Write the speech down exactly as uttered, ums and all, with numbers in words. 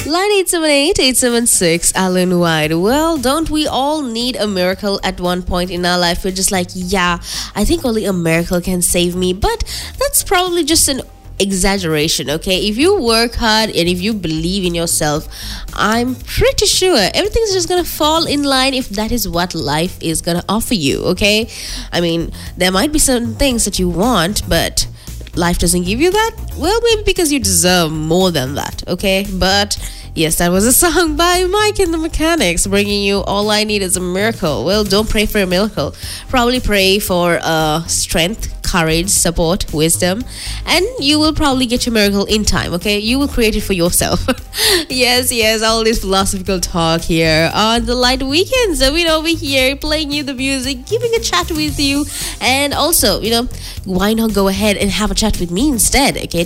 Line eight seven eight, eight seven six, Alan White. Well, don't we all need a miracle at one point in our life? We're just like, yeah, I think only a miracle can save me. But that's probably just an exaggeration, okay? If you work hard and if you believe in yourself, I'm pretty sure everything's just gonna fall in line if that is what life is gonna offer you, okay? I mean, there might be certain things that you want, but life doesn't give you that. Well, maybe because you deserve more than that, okay? But yes, that was a song by Mike and the Mechanics, bringing you All I Need Is a Miracle. Well, don't pray for a miracle. Probably pray for uh, strength, courage, support, wisdom, and you will probably get your miracle in time, okay? You will create it for yourself. yes, yes, all this philosophical talk here on the Light Weekends. So we're over here playing you the music, giving a chat with you, and also, you know, why not go ahead and have a chat with me instead, okay?